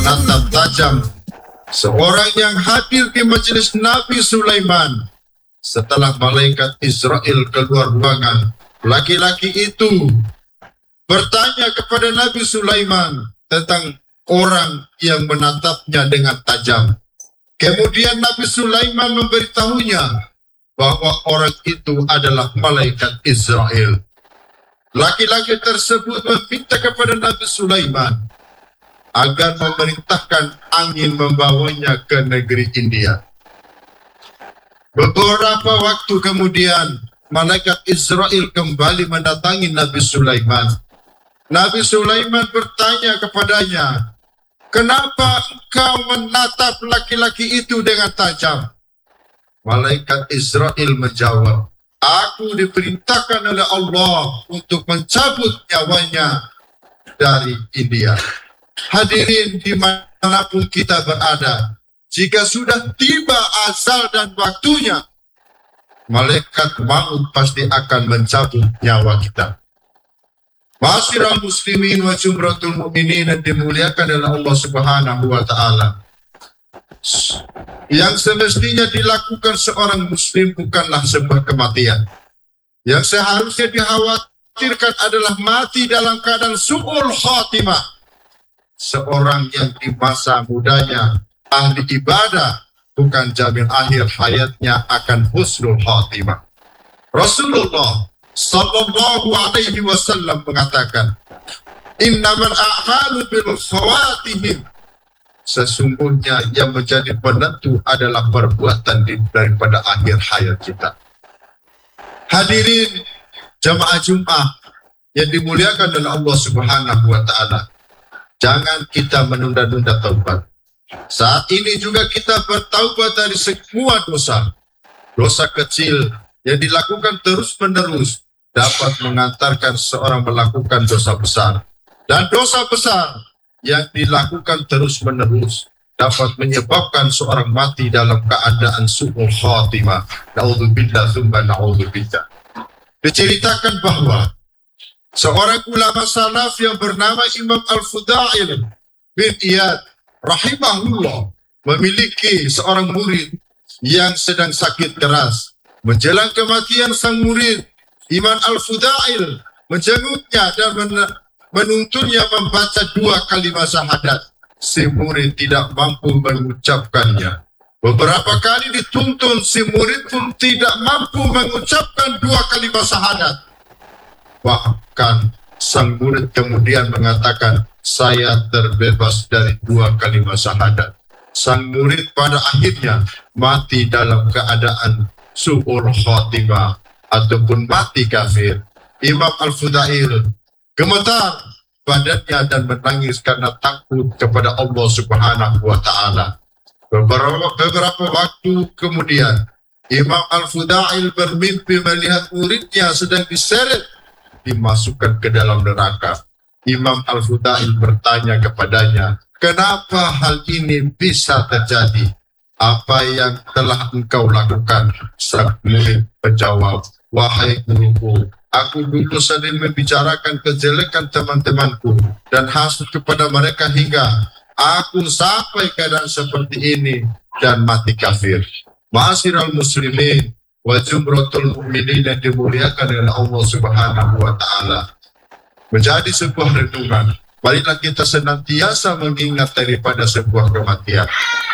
menatap tajam seorang yang hadir di majelis Nabi Sulaiman. Setelah malaikat Israel keluar ruangan, laki-laki itu bertanya kepada Nabi Sulaiman tentang orang yang menatapnya dengan tajam. Kemudian Nabi Sulaiman memberitahunya bahwa orang itu adalah malaikat Israel. Laki-laki tersebut meminta kepada Nabi Sulaiman agar memerintahkan angin membawanya ke negeri India. Beberapa waktu kemudian, malaikat Israel kembali mendatangi Nabi Sulaiman. Nabi Sulaiman bertanya kepadanya, "Kenapa engkau menatap laki-laki itu dengan tajam?" Malaikat Israel menjawab, "Aku diperintahkan oleh Allah untuk mencabut nyawanya dari India." Hadirin dimanapun kita berada, jika sudah tiba azal dan waktunya, malaikat maut pasti akan mencabut nyawa kita. Ma'asyiral muslimin wa jumratul mu'minin yang dimuliakan oleh Allah Subhanahu wa ta'ala. Yang semestinya dilakukan seorang muslim bukanlah sebuah kematian. Yang seharusnya dikhawatirkan adalah mati dalam keadaan su'ul khatimah. Seorang yang di masa mudanya ahli ibadah bukan jamin akhir hayatnya akan husnul khatimah. Rasulullah sallallahu alaihi wasallam mengatakan, "Innamal a'malu bil khawatim." Sesungguhnya yang menjadi penentu adalah perbuatan daripada akhir hayat kita. Hadirin jamaah Jumat yang dimuliakan oleh Allah Subhanahu wa ta'ala, jangan kita menunda-nunda taubat. Saat ini juga kita bertaubat dari semua dosa. Dosa kecil yang dilakukan terus-menerus dapat mengantarkan seorang melakukan dosa besar. Dan dosa besar yang dilakukan terus-menerus dapat menyebabkan seorang mati dalam keadaan su'ul khatimah. Na'udzubillah tsumma na'udzubillah. Diceritakan bahwa seorang ulama salaf yang bernama Imam Al-Fudail bin Iyad rahimahullah memiliki seorang murid yang sedang sakit keras. Menjelang kematian sang murid, Imam Al-Fudail menjenguknya dan menuntunnya membaca 2 kalimat syahadat. Si murid tidak mampu mengucapkannya. Beberapa kali dituntun, si murid pun tidak mampu mengucapkan 2 kalimat syahadat. Bahkan sang murid kemudian mengatakan, "Saya terbebas dari 2 kalimat syahadat." Sang murid pada akhirnya mati dalam keadaan su'ul khatimah ataupun mati kafir. Imam Al-Fudail gemetar badannya dan menangis karena takut kepada Allah Subhanahu wa ta'ala. Beberapa waktu kemudian, Imam Al-Fudail bermimpi melihat muridnya sedang diseret dimasukkan ke dalam neraka. Imam Al-Fudail bertanya kepadanya, "Kenapa hal ini bisa terjadi? Apa yang telah engkau lakukan?" Sang murid menjawab, "Wahai guruku, aku dulu sering membicarakan kejelekan teman-temanku dan hasut kepada mereka hingga aku sampai keadaan seperti ini dan mati kafir." Ma'asyiral muslimin wa jumratul mu'minin yang dimuliakan oleh Allah Subhanahu wa ta'ala, menjadi sebuah renungan. Marilah kita senantiasa mengingat daripada sebuah kematian.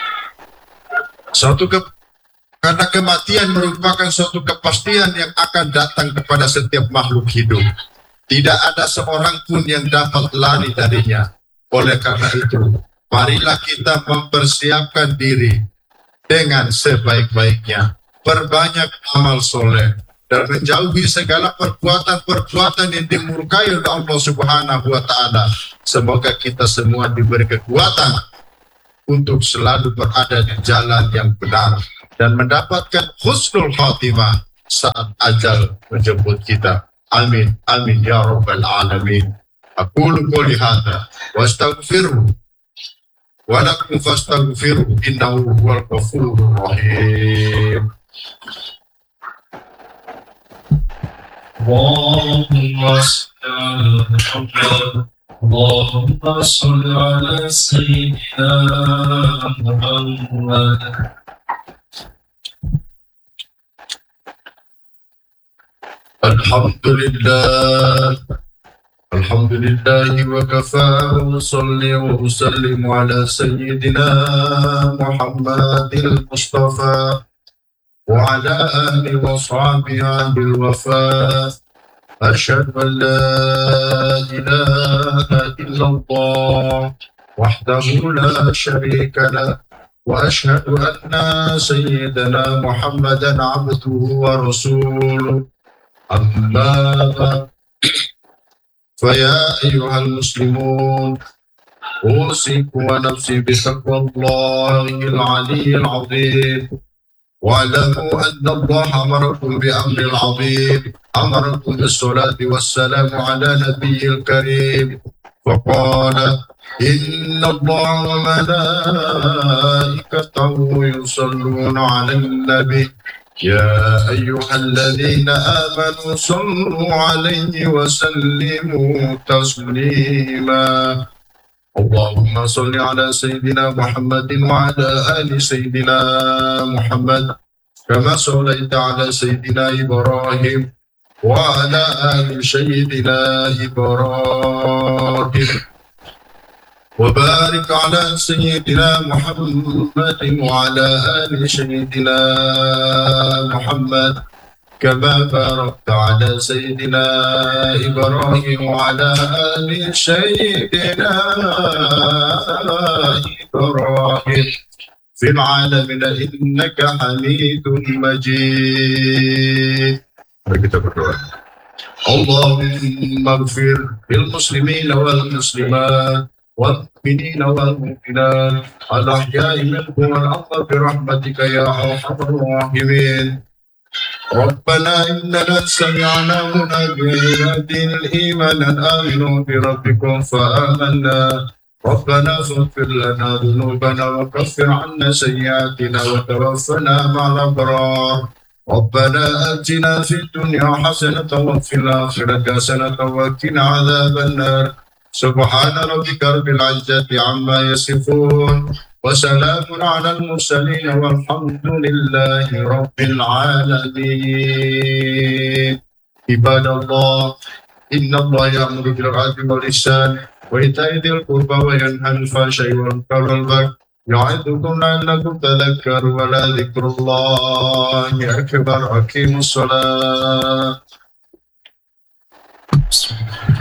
Karena kematian merupakan suatu kepastian yang akan datang kepada setiap makhluk hidup. Tidak ada seorang pun yang dapat lari darinya. Oleh karena itu, marilah kita mempersiapkan diri dengan sebaik-baiknya. Perbanyak amal soleh dan menjauhi segala perbuatan-perbuatan yang dimurkai oleh Allah Subhanahu wa ta'ala. Semoga kita semua diberi kekuatan untuk selalu berada di jalan yang benar dan mendapatkan husnul khatimah saat ajal menjemput kita. Amin, amin ya rabbal alamin. Aqulu qouli hadza wa astaghfiru wa lakum fastaghfiru innahu huwal ghafurur rahim. اللهم صل على محمد اللهم صل على سيدنا محمد. الحمد لله الحمد لله وكفى، وصلي وسلم على سيدنا محمد المصطفى وعلى آله وصحبه بالوفاء. أشهد أن لا إله إلا الله وحده لا شريك له، وأشهد أن سيدنا محمدا عبده ورسوله. أما بعد، فيا أيها المسلمون، أوصيكم ونفسي بتقوى الله العلي العظيم. واعلموا أن الله أمركم بأمر عظيم، أمركم بالصلاة والسلام على نبي الكريم، فقال: إن الله وملائكته يصلون على النبي، يا أيها الذين آمنوا صلوا عليه وسلموا تسليما. اللهم صل على سيدنا محمد وعلى آل سيدنا محمد، كما صليت على سيدنا إبراهيم وعلى آل سيدنا إبراهيم، وبارك على سيدنا محمد وعلى آل سيدنا محمد، كما باركت على سيدنا إبراهيم وعلى آل سيدنا إبراهيم في العالمين إنك حميد مجيد. kita berdoa. اللهم اغفر للمسلمين والمسلمات والمؤمنين والمؤمنات الأحياء منهم والأموات برحمتك يا أرحم الراحمين. ربنا إننا سمعنا مناديا ينادي للإيمان أن آمنوا بربكم فآمنا. ربنا فاغفر لنا ذنوبنا وكفر عنا سيئاتنا وتوفنا مع الأبرار. ربنا آتنا في الدنيا حسنة وفي الآخرة حسنة وقنا عذاب النار. سبحان ربك رب العزة عما يصفون، وسلام على المرسلين، والحمد لله رب العالمين. عباد الله، إن الله يأمر بالعدل والإحسان وإيتاء ذي القربى وينهى عن الفحشاء والمنكر والبغي يعظكم لعلكم تذكرون. ولذكر الله أكبر. أقيموا الصلاة.